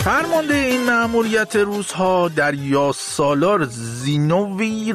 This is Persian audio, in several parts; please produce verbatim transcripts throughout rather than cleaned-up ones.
فرمانده این مأموریت روس‌ها دریاسالار زینوی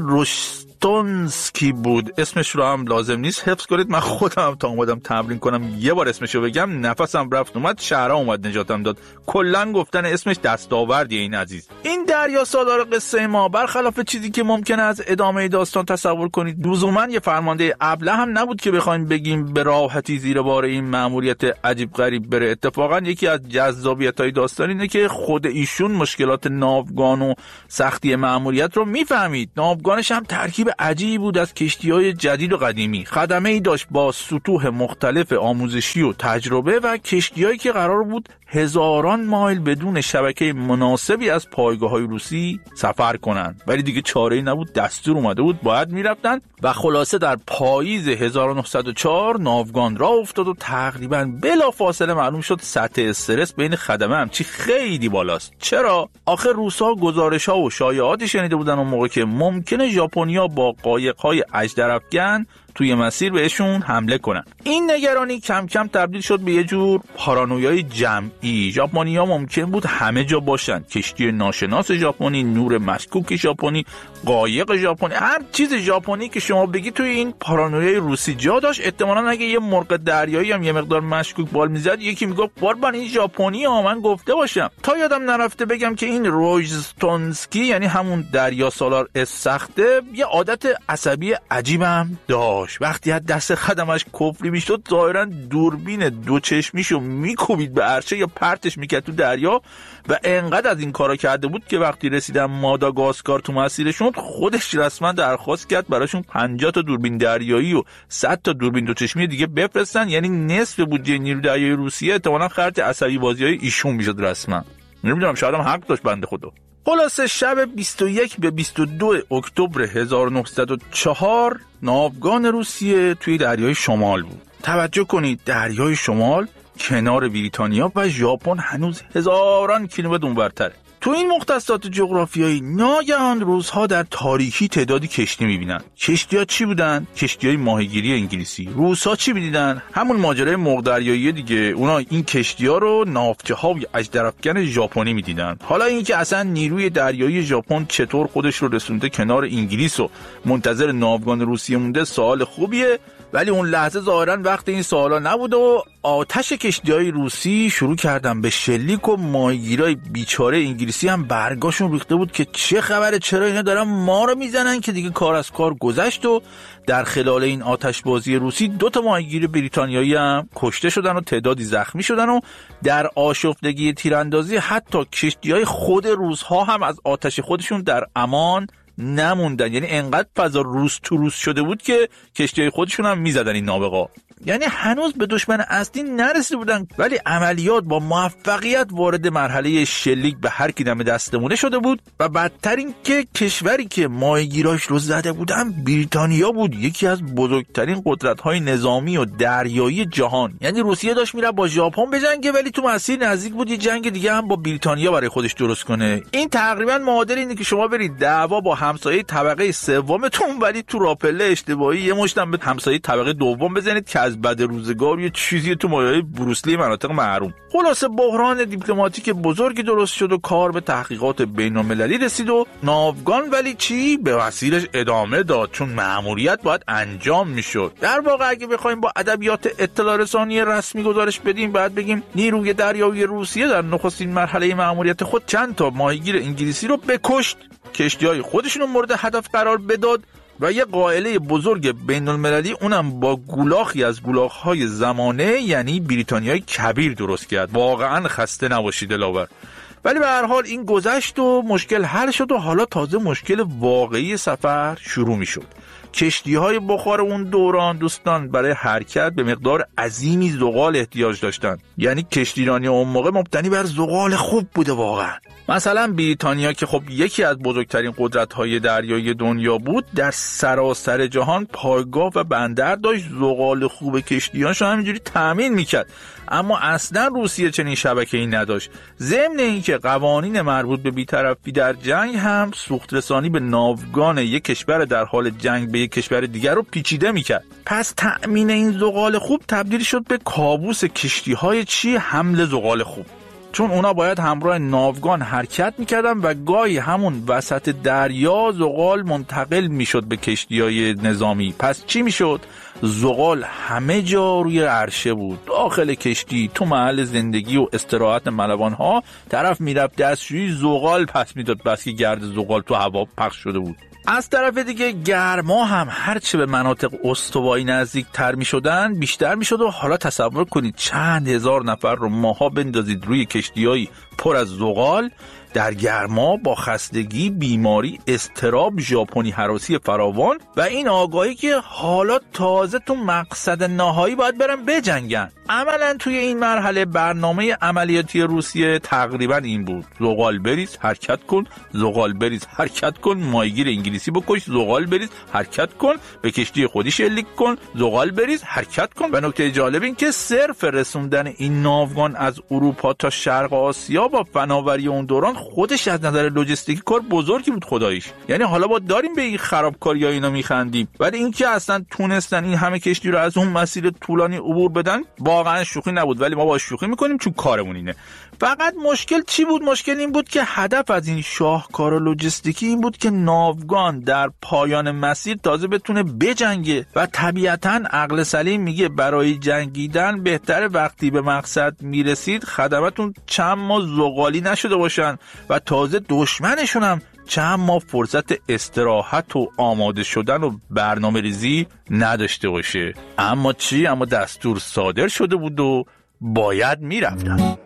روستونسکی بود. اسمش رو هم لازم نیست حفظ کنید، من خودم تا اومدم تمرین کنم یه بار اسمش رو بگم نفسم رفت اومد، شهرها اومد نجاتم داد. کلن گفتن اسمش دستاوردیه این عزیز. این دریاسالار قصه ما برخلاف چیزی که ممکنه از ادامه داستان تصور کنید لزوما یه فرمانده ابله هم نبود که بخوایم بگیم به راحتی زیر بار این مأموریت عجیب غریب بره. اتفاقا یکی از جذابیت‌های داستان اینه که خود ایشون مشکلات ناوگان و سختی مأموریت رو میفهمید. ناوگانش هم ترکیب عجیبی بود از کشتی‌های جدید و قدیمی. خدمه‌ای داشت با سطوح مختلف آموزشی و تجربه و کشتی‌هایی که قرار بود هزاران مایل بدون شبکه مناسبی از پایگاه‌های روسی سفر کنند. ولی دیگه چاره‌ای نبود، دستور اومده بود باید میرفتن و خلاصه در پاییز هزار و نهصد و چهار ناوگان راه افتاد و تقریباً بلافاصله معلوم شد سطح استرس بین خدمه همچی خیلی بالاست. چرا؟ آخه روس‌ها گزارش‌ها و شایعاتی شنیده بودن اون موقع که ممکنه ژاپنی‌ها با قایق‌های اژدرافکن توی مسیر بهشون حمله کنن. این نگرانی کم کم تبدیل شد به یه جور پارانویای جمعی. ژاپنی‌ها ممکن بود همه جا باشن، کشتی ناشناس ژاپنی، نور مشکوک ژاپنی، قایق ژاپنی، هر چیز ژاپنی که شما بگی توی این پارانویای روسی جا داشت. احتمالاً اگه یه مرغ دریایی هم یه مقدار مشکوک بال میزد یکی میگفت قربان این ژاپنی ها، من گفته باشم. تا یادم نرفته بگم که این روژستونسکی یعنی همون دریاسالار سخته یه عادت عصبی عجیبم داشت. وقتی از دست خدمش کفری میشد ظاهرا دوربین دو چشمیشو میکوبید به عرشه یا پرتش میکرد تو دریا و انقدر از این کارا کرده بود که وقتی رسیدن ماداگاسکار تو مسیرشون خودش رسما درخواست کرد براشون پنجاه تا دوربین دریایی و صد تا دوربین دو چشمی دیگه بفرستن. یعنی نصف بودجه نیروی دریایی روسیه احتمالاً خرج عصبی بازیای ایشون میشد رسما. نمیدونم شاید هم حق داشت بنده خدا. خلاصه شب بیست و یک به بیست و دو اکتبر هزار و نهصد و چهار ناوگان روسیه توی دریای شمال بود. توجه کنید دریای شمال کنار بریتانیا و ژاپن هنوز هزاران کیلومتر اونورتره. تو این مختصات جغرافیایی ناگهان روزها در تاریکی تعدادی کشتی میبینن. کشتی‌ها چی بودن؟ کشتی‌های ماهیگیری انگلیسی. روس‌ها چی می‌دیدن؟ همون ماجرای مرغ دریایی دیگه. اونا این کشتی‌ها رو ناوچه‌های اژدرافکن ژاپنی می‌دیدن. حالا اینکه اصلا نیروی دریایی ژاپن چطور خودش رو رسونده کنار انگلیس و منتظر ناوگان روسیه مونده سوال خوبیه، ولی اون لحظه ظاهرا وقت این سوالا نبود و آتش کشتی‌های روسی شروع کردن به شلیک و ماهیگیرای بیچاره انگلیسی هم برگاشون ریخته بود که چه خبره، چرا اینا دارن ما رو میزنن، که دیگه کار از کار گذشت و در خلال این آتش بازی روسی دو تا ماهیگیر بریتانیایی هم کشته شدن و تعدادی زخمی شدن و در آشفتگی تیراندازی حتی کشتی‌های خود روس‌ها هم از آتش خودشون در امان نموندن. یعنی انقدر فضا روس تو روس شده بود که کشتی‌های خودشون هم میزدن این نابغا. یعنی هنوز به دشمن اصلی نرسیده بودن، ولی عملیات با موفقیت وارد مرحله شلیک به هر کی دم دستمونه شده بود و بدتر این که کشوری که ماهیگیراش رو زده بودن بریتانیا بود، یکی از بزرگترین قدرت‌های نظامی و دریایی جهان. یعنی روسیه داشت میره با ژاپن بجنگه ولی تو مسیر نزدیک بود یه جنگ دیگه هم با بریتانیا برای خودش درست کنه. این تقریبا معادل اینه که شما برید دعوا با همسایه طبقه سومتون ولی تو راپله اشتباهی یه مشتم به همسایه طبقه دوم بزنید که از بعد روزگار یه چیزی تو مایه بروسلی مناطق محروم. خلاصه بحران دیپلماتیک بزرگی درست شد و کار به تحقیقات بین‌المللی رسید و ناوگان ولی چی به مسیرش ادامه داد، چون مأموریت باید انجام میشد. در واقع اگه بخوایم با ادبیات اطلاع رسانی رسمی گزارش بدیم بعد بگیم نیروی دریایی روسیه در نخستین مرحله مأموریت خود چند تا ماهیگیر انگلیسی رو بکشت، کشتی‌های خودشون رو مورد هدف قرار بداد و یه قائله بزرگ بین‌المللی اونم با گولاخی از گولاخ‌های زمانه یعنی بریتانیای کبیر درست کرد. واقعا خسته نباشید دلاور. ولی به هر حال این گذشت و مشکل حل شد و حالا تازه مشکل واقعی سفر شروع می شد. کشتی‌های بخار اون دوران دوستان برای حرکت به مقدار عظیمی زغال احتیاج داشتن. یعنی کشتیرانی اون موقع مبتنی بر زغال خوب بوده واقعا. مثلا بریتانیا که خب یکی از بزرگترین قدرت‌های دریایی دنیا بود، در سراسر جهان پایگاه و بندر داشت، زغال خوب کشتی‌هاش همینجوری تامین می‌کرد. اما اصلا روسیه چنین شبکه‌ای نداشت. ضمن اینکه قوانین مربوط به بی‌طرفی در جنگ هم سوخت رسانی به ناوگان یک کشور در حال جنگ به یک کشور دیگر رو پیچیده می‌کرد. پس تأمین این زغال خوب تبدیل شد به کابوس کشتی‌های چی حمل زغال خوب. چون اونا باید همراه ناوگان حرکت میکردن و گاهی همون وسط دریا زغال منتقل میشد به کشتی‌های نظامی. پس چی میشد؟ زغال همه جا روی عرشه بود، داخل کشتی، تو محل زندگی و استراحت ملوان‌ها. طرف میرفت دستشویی، زغال پس میداد، بس که گرد زغال تو هوا پخش شده بود. از طرف دیگه گرما هم هرچه به مناطق استوایی نزدیک تر می شدن بیشتر می شد و حالا تصور کنید چند هزار نفر رو ماها بندازید روی کشتی‌های پر از زغال در گرما، با خستگی، بیماری، اضطراب، ژاپنی هراسی فراوان و این آگاهی که حالا تازه تو مقصد نهایی باید برن بجنگن. عملا توی این مرحله برنامه عملیاتی روسیه تقریبا این بود: زغال بریز حرکت کن، زغال بریز حرکت کن، ماهیگیر انگلیسی بکش، زغال بریز حرکت کن، به کشتی خودی شلیک کن، زغال بریز حرکت کن. و نکته جالب این که صرف رسوندن این ناوگان از اروپا تا شرق آسیا با فناوری اون دوران خودش از نظر لوجستیکی کار بزرگی بود خداییش. یعنی حالا با داریم به این خرابکاری‌ها اینا میخندیم، ولی اینکه اصلا تونستن این همه کشتی رو از اون مسیر طولانی عبور بدن واقعا شوخی نبود، ولی ما با شوخی میکنیم چون کارمون اینه. فقط مشکل چی بود؟ مشکل این بود که هدف از این شاهکار لوجستیکی این بود که ناوگان در پایان مسیر تازه بتونه بجنگه و طبیعتاً عقل سلیم میگه برای جنگیدن بهتره وقتی به مقصد میرسید خدماتون چند ماه زغالی نشده باشن و تازه دشمنشون هم چند ماه فرصت استراحت و آماده شدن و برنامه ریزی نداشته باشه. اما چی؟ اما دستور صادر شده بود و باید میرفتن.